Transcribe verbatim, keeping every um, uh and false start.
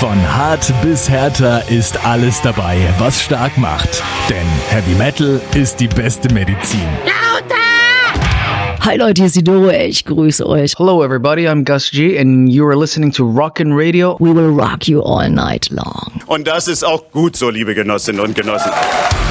Von hart bis härter ist alles dabei, was stark macht. Denn Heavy Metal ist die beste Medizin. Hi Leute, hier ist Sidoro, ich grüße euch. Hello everybody, I'm Gus G and you are listening to Rockin' Radio. We will rock you all night long. Und das ist auch gut so, liebe Genossinnen und Genossen.